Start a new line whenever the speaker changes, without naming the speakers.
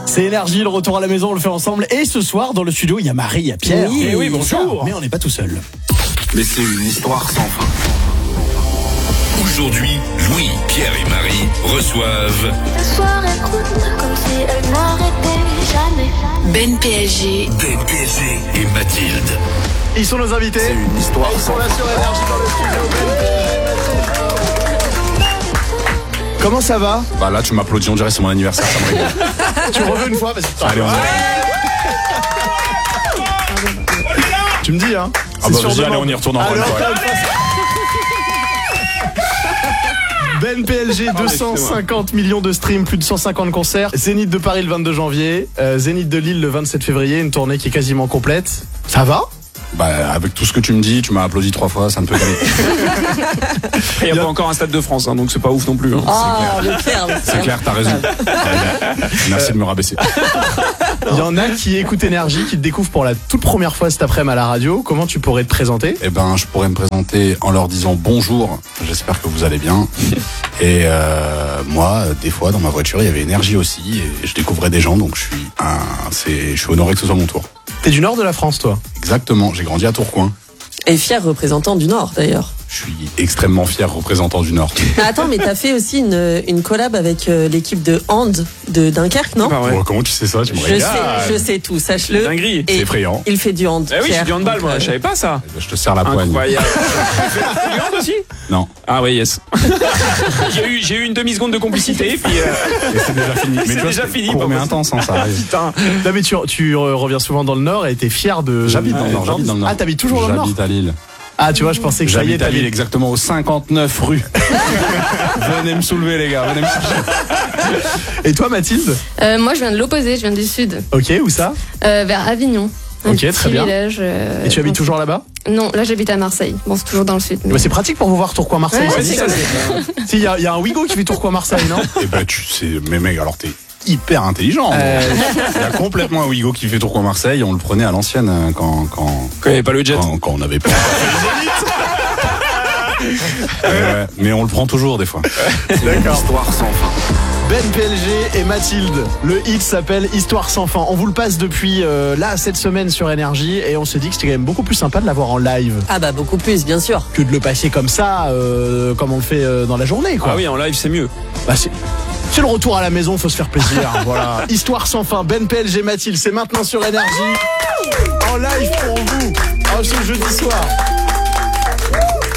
C'est Énergie, le retour à la maison, on le fait ensemble. Et ce soir, dans le studio, il y a Marie, il y a Pierre.
Oui, bonjour.
Mais on n'est pas tout seul.
Mais c'est une histoire sans fin. Aujourd'hui, Louis, Pierre et Marie reçoivent
La soirée coule comme si elle n'arrêtait jamais.
Ben PSG.
Ben PSG et Mathilde.
Ils sont nos invités.
C'est une histoire
Ils
sans
sont là
fin.
sur Énergie dans le studio. Comment ça va?
Bah là, tu m'applaudis, on dirait c'est mon anniversaire, ça me régale.
Tu reveux une fois parce que
Allez, on y va.
Tu me dis, hein?
Ah bah vas-y, allez, on y retourne encore une
Alors,
fois.
Ben PLG, 250 millions de streams, plus de 150 concerts. Zénith de Paris le 22 janvier, Zénith de Lille le 27 février, une tournée qui est quasiment complète. Ça va?
Bah avec tout ce que tu me dis, tu m'as applaudi 3 fois, ça ne peut qu'aller.
Il n'y a pas encore un Stade de France, hein, donc c'est pas ouf non plus. Hein.
Ah, le Pierre.
C'est clair, t'as raison. Merci de me rabaisser.
Il y en a qui écoutent Énergie, qui te découvrent pour la toute première fois cet après-midi à la radio. Comment tu pourrais te présenter?
Eh ben, je pourrais me présenter en leur disant bonjour. J'espère que vous allez bien. Et moi, des fois, dans ma voiture, il y avait Énergie aussi, et je découvrais des gens, donc je suis honoré que ce soit mon tour.
T'es du nord de la France, toi?
Exactement. J'ai grandi à Tourcoing.
Et fier représentant du Nord, d'ailleurs.
Je suis extrêmement fier représentant du Nord.
Ah, attends, mais t'as fait aussi une collab avec l'équipe de hand de Dunkerque, non?
Ah ouais.
Oh, comment tu sais ça? Tu me
Je
régales.
sais tout, sache-le.
Dinguerie.
Et
C'est effrayant.
il fait du hand.
Eh oui,
Pierre,
j'ai du handball, moi,
donc,
je savais pas ça.
Je te serre la poigne.
Incroyable. Tu fais du hand aussi?
Non.
Ah ouais, yes. j'ai eu une demi-seconde de complicité, puis
Et c'est déjà fini.
C'est
tu vois,
déjà
c'était
fini,
court
pas
mais
possible.
intense, hein, ça arrive.
putain.
Non, mais tu reviens souvent dans le nord et t'es fier de...
J'habite dans le Nord, j'habite dans le Nord.
Ah, t'habites toujours dans le nord?
J'habite à Lille.
Ah, tu vois, je pensais que ça y est,
J'habite à Lille,
t'habites...
exactement au 59 rue. Venez me soulever, les gars. Venez me chercher.
Et toi, Mathilde?
Moi, je viens de l'opposé, je viens du sud,
Ok, où ça?
vers Avignon. Un
Ok,
petit
très bien.
village,
Et tu habites toujours là-bas?
Non, là j'habite à Marseille. Bon, c'est toujours dans le sud. mais-
Bah, c'est pratique pour vous voir Tourcoing-Marseille.
Ouais,
c'est
c'est
nickel.
ça,
Si, il y a un Ouigo qui fait Tourcoing-Marseille, non?
Eh ben, tu sais, mais mec, alors t'es hyper intelligent. Il y a complètement un Ouigo qui fait Tourcoing-Marseille. On le prenait à l'ancienne quand
Quand il n'y avait pas le jet.
quand on avait pas. Ouais, mais on le prend toujours des fois.
C'est une histoire sans fin.
Ben PLG et Mathilde. Le hit s'appelle Histoire sans fin. On vous le passe depuis là cette semaine sur Énergie et on se dit que c'était quand même beaucoup plus sympa de l'avoir en live
Ah bah beaucoup plus, bien sûr.
que de le passer comme ça, comme on le fait dans la journée, quoi.
Ah oui, en live, c'est mieux.
Bah, c'est le retour à la maison, faut se faire plaisir. Voilà. Histoire sans fin. Ben PLG, Mathilde, c'est maintenant sur Énergie. En live pour vous. Ce jeudi soir.